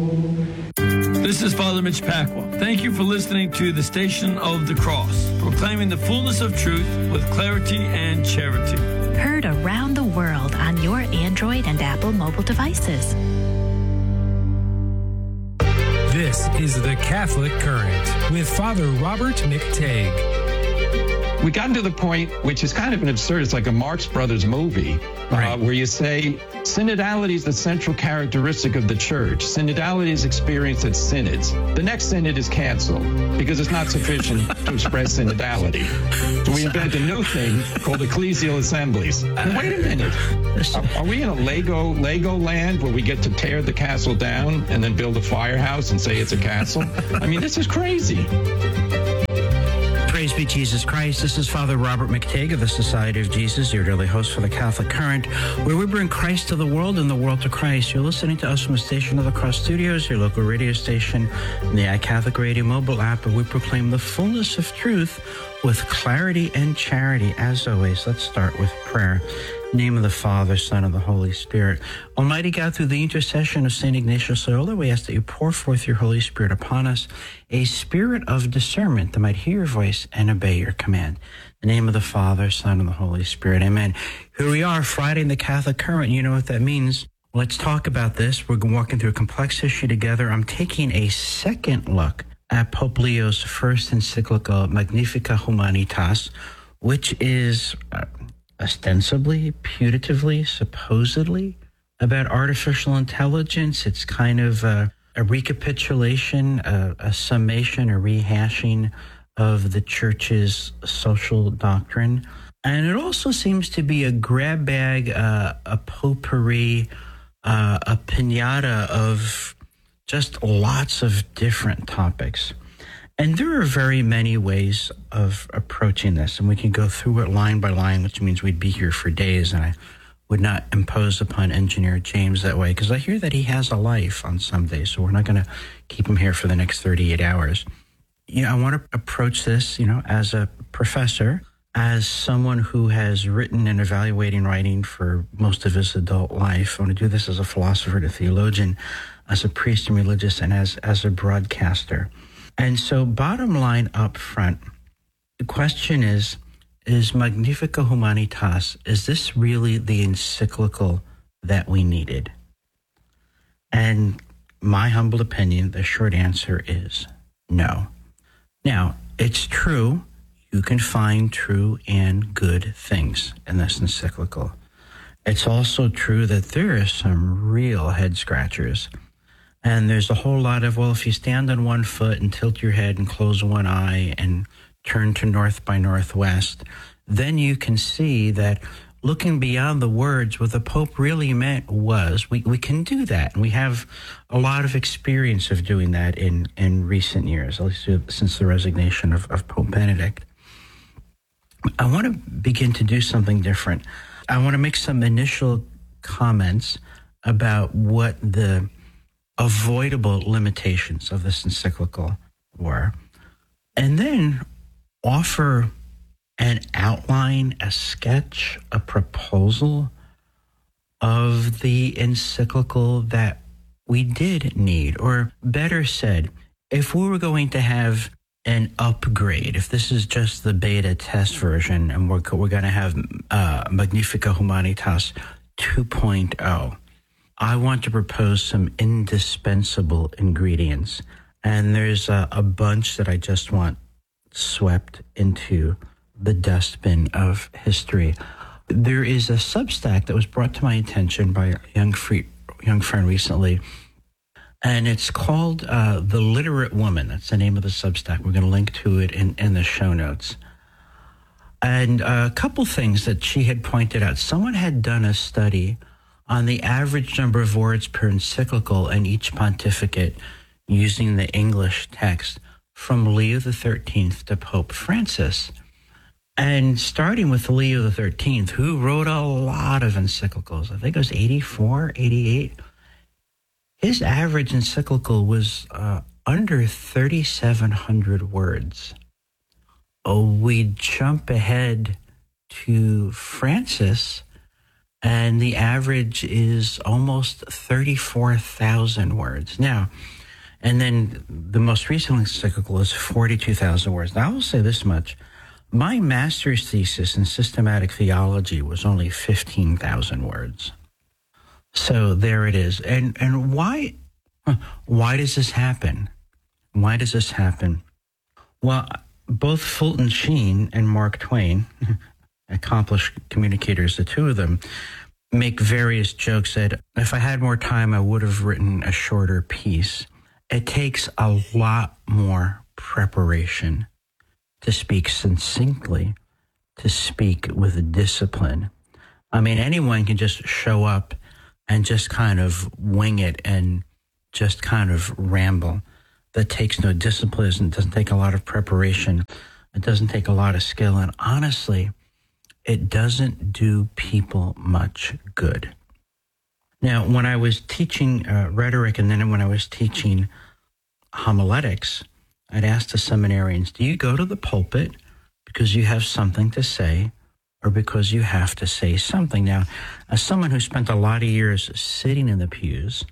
This is Father Mitch Pacwa. Thank you for listening to the Station of the Cross, proclaiming the fullness of truth with clarity and charity. Heard around the world on your Android and Apple mobile devices. This is The Catholic Current with Father Robert McTague. We gotten to the point, which is kind of an absurd, it's like a Marx Brothers movie, Right. where you say synodality is the central characteristic of the church. Synodality is experienced at synods. The next synod is canceled because it's not sufficient to express synodality. So we invent a new thing called ecclesial assemblies. And wait a minute. Are we in a Lego land where we get to tear the castle down and then build a firehouse and say it's a castle? I mean, this is crazy. Praise be Jesus Christ. This is Father Robert McTague of the Society of Jesus, your daily host for the Catholic Current, where we bring Christ to the world and the world to Christ. You're listening to us from the Station of the Cross Studios, your local radio station, and the iCatholic Radio mobile app, where we proclaim the fullness of truth with clarity and charity. As always, let's start with prayer. In the name of the Father, Son, and the Holy Spirit. Almighty God, through the intercession of St. Ignatius Loyola, we ask that you pour forth your Holy Spirit upon us, a spirit of discernment that might hear your voice and obey your command. In the name of the Father, Son, and the Holy Spirit. Amen. Here we are, Friday in the Catholic Current. You know what that means. Let's talk about this. We're walking through a complex issue together. I'm taking a second look at Pope Leo's first encyclical, Magnificat Humanitas, which is ostensibly, putatively, supposedly about artificial intelligence. It's kind of a recapitulation, a summation, a rehashing of the Church's social doctrine. And it also seems to be a grab bag, a potpourri, a piñata of just lots of different topics. And there are very many ways of approaching this, and we can go through it line by line, which means we'd be here for days, and I would not impose upon Engineer James that way, because I hear that he has a life on some days, so we're not going to keep him here for the next 38 hours. You know, I want to approach this, as a professor, as someone who has written and evaluating writing for most of his adult life. I want to do this as a philosopher and a theologian, as a priest and religious, and as a broadcaster. And so bottom line up front, the question is Magnificat Humanitas, is this really the encyclical that we needed? And my humble opinion, the short answer is no. Now, it's true, you can find true and good things in this encyclical. It's also true that there are some real head scratchers. And there's a whole lot of, well, if you stand on one foot and tilt your head and close one eye and turn to north by northwest, then you can see that looking beyond the words, what the Pope really meant was, we can do that. And we have a lot of experience of doing that in recent years, at least since the resignation of Pope Benedict. I want to begin to do something different. I want to make some initial comments about what the avoidable limitations of this encyclical were, and then offer an outline, a sketch, a proposal of the encyclical that we did need. Or better said, if we were going to have an upgrade, if this is just the beta test version and we're going to have Magnificat Humanitas 2.0, I want to propose some indispensable ingredients. And there's a bunch that I just want swept into the dustbin of history. There is a Substack that was brought to my attention by a young friend recently, and it's called The Literate Woman. That's the name of the Substack. We're going to link to it in the show notes. And a couple things that she had pointed out. Someone had done a study on the average number of words per encyclical in each pontificate using the English text from Leo XIII to Pope Francis. And starting with Leo XIII, who wrote a lot of encyclicals, I think it was 84, 88. His average encyclical was under 3,700 words. We jump ahead to Francis, And the average is almost 34,000 words. Now, and then the most recent encyclical is 42,000 words. Now, I will say this much. My master's thesis in systematic theology was only 15,000 words. So there it is. And why does this happen? Why does this happen? Well, both Fulton Sheen and Mark Twain, accomplished communicators, the two of them, make various jokes that if I had more time, I would have written a shorter piece. It takes a lot more preparation to speak succinctly, to speak with discipline. I mean, anyone can just show up and just kind of wing it and just kind of ramble. That takes no discipline. It doesn't take a lot of preparation. It doesn't take a lot of skill. And honestly, it doesn't do people much good. Now, when I was teaching rhetoric and then when I was teaching homiletics, I'd ask the seminarians, do you go to the pulpit because you have something to say or because you have to say something? Now, as someone who spent a lot of years sitting in the pews,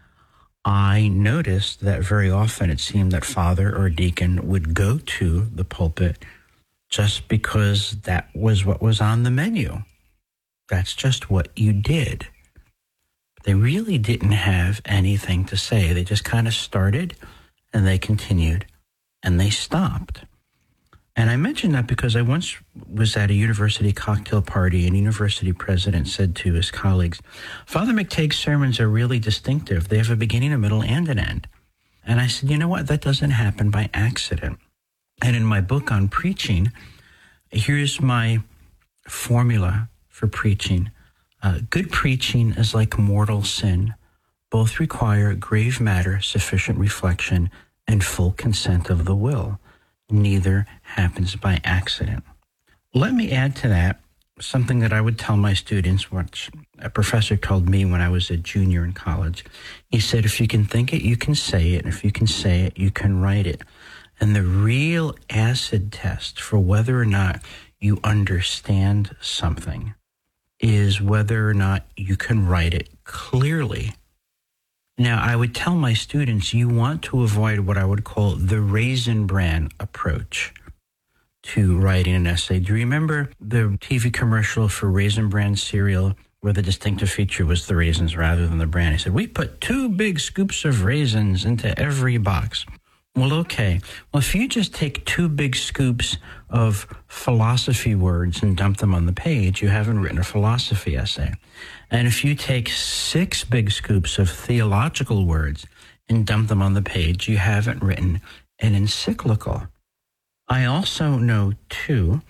I noticed that very often it seemed that father or deacon would go to the pulpit just because that was what was on the menu. That's just what you did. They really didn't have anything to say. They just kind of started and they continued and they stopped. And I mention that because I once was at a university cocktail party and university president said to his colleagues, Father McTague's sermons are really distinctive. They have a beginning, a middle, and an end. And I said, you know what? That doesn't happen by accident. And in my book on preaching, here's my formula for preaching. Good preaching is like mortal sin. Both require grave matter, sufficient reflection, and full consent of the will. Neither happens by accident. Let me add to that something that I would tell my students, which a professor told me when I was a junior in college. He said, if you can think it, you can say it. And if you can say it, you can write it. And the real acid test for whether or not you understand something is whether or not you can write it clearly. Now, I would tell my students, you want to avoid what I would call the Raisin Bran approach to writing an essay. Do you remember the TV commercial for Raisin Bran cereal where the distinctive feature was the raisins rather than the bran? He said, we put 2 big scoops of raisins into every box. Well, okay. Well, if you just take 2 big scoops of philosophy words and dump them on the page, you haven't written a philosophy essay. And if you take 6 big scoops of theological words and dump them on the page, you haven't written an encyclical. I also know, too,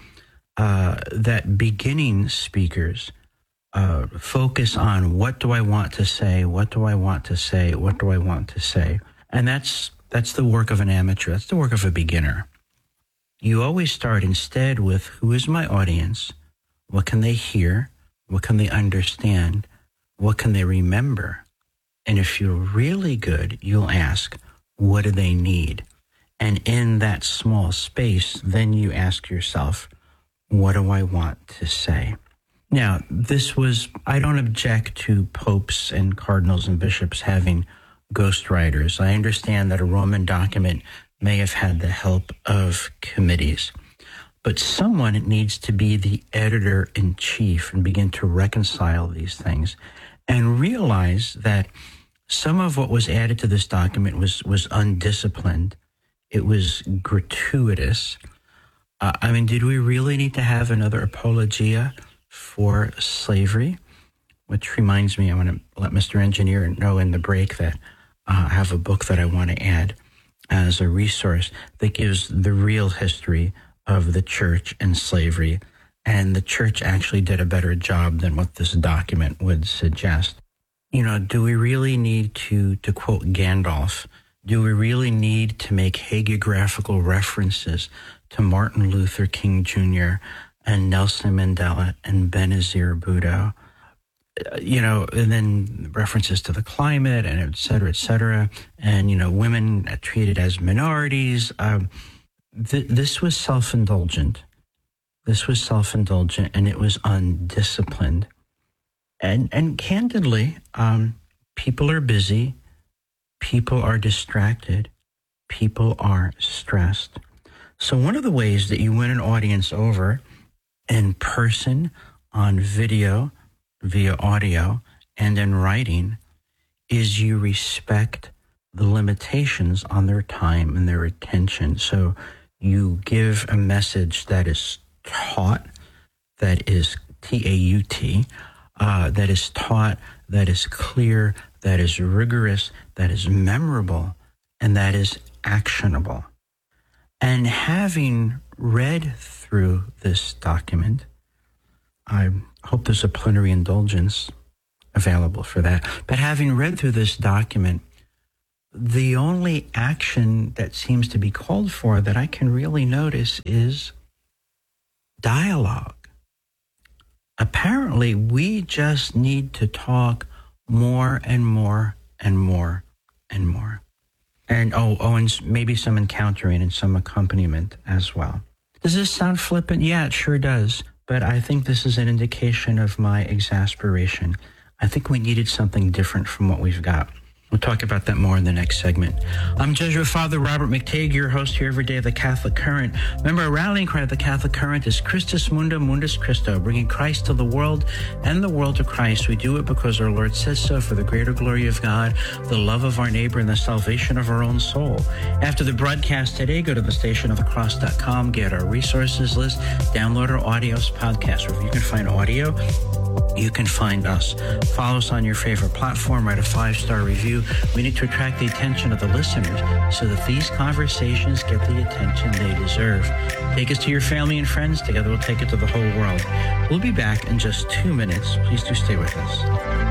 that beginning speakers focus on what do I want to say, what do I want to say, what do I want to say. And that's the work of an amateur. That's the work of a beginner. You always start instead with who is my audience? What can they hear? What can they understand? What can they remember? And if you're really good, you'll ask, what do they need? And in that small space, then you ask yourself, what do I want to say? Now, I don't object to popes and cardinals and bishops having ghostwriters. I understand that a Roman document may have had the help of committees, but someone needs to be the editor-in-chief and begin to reconcile these things and realize that some of what was added to this document was undisciplined. It was gratuitous. Did we really need to have another apologia for slavery? Which reminds me, I want to let Mr. Engineer know in the break that I have a book that I want to add as a resource that gives the real history of the church and slavery. And the church actually did a better job than what this document would suggest. You know, do we really need to quote Gandalf, do we really need to make hagiographical references to Martin Luther King Jr. and Nelson Mandela and Benazir Bhutto? And then references to the climate and et cetera, and, women treated as minorities. This was self-indulgent. And it was undisciplined. And candidly, people are busy, people are distracted, people are stressed. So one of the ways that you win an audience over in person, on video, via audio, and in writing is you respect the limitations on their time and their attention. So you give a message that is taught, that is T-A-U-T, that is taught, that is clear, that is rigorous, that is memorable, and that is actionable. And having read through this document, I hope there's a plenary indulgence available for that. But having read through this document, the only action that seems to be called for that I can really notice is dialogue. Apparently, we just need to talk more and more and more and more. And and maybe some encountering and some accompaniment as well. Does this sound flippant? Yeah, it sure does. But I think this is an indication of my exasperation. I think we needed something different from what we've got. We'll talk about that more in the next segment. I'm Jesuit Father Robert McTague, your host here every day of the Catholic Current. Remember, our rallying cry of the Catholic Current is Christus Mundum Mundus Christo, bringing Christ to the world and the world to Christ. We do it because our Lord says so, for the greater glory of God, the love of our neighbor, and the salvation of our own soul. After the broadcast today, go to thestationofthecross.com, get our resources list, download our audios podcast, wherever you can find audio. You can find us. Follow us on your favorite platform. Write a 5-star review. We need to attract the attention of the listeners so that these conversations get the attention they deserve. Take us to your family and friends. Together we'll take it to the whole world. We'll be back in just 2 minutes. Please do stay with us.